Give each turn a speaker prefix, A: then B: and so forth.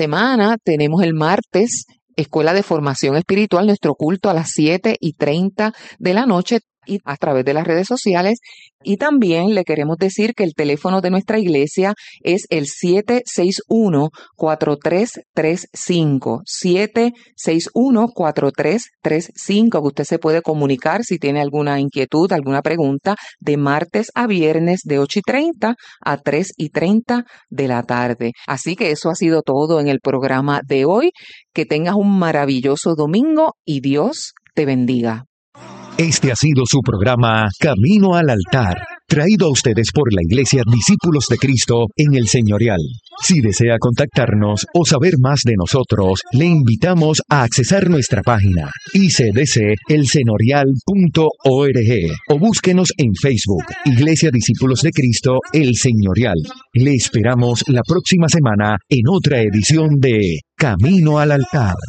A: semana tenemos el martes Escuela de Formación Espiritual, nuestro culto a las 7:30 de la noche y a través de las redes sociales. Y también le queremos decir que el teléfono de nuestra iglesia es el 761-4335, 761-4335, que usted se puede comunicar si tiene alguna inquietud, alguna pregunta, de martes a viernes de 8:30 a 3:30 de la tarde. Así que eso ha sido todo en el programa de hoy. Que tengas un maravilloso domingo y Dios te bendiga.
B: Este ha sido su programa Camino al Altar, traído a ustedes por la Iglesia Discípulos de Cristo en El Señorial. Si desea contactarnos o saber más de nosotros, le invitamos a accesar nuestra página icdcelseñorial.org o búsquenos en Facebook, Iglesia Discípulos de Cristo El Señorial. Le esperamos la próxima semana en otra edición de Camino al Altar.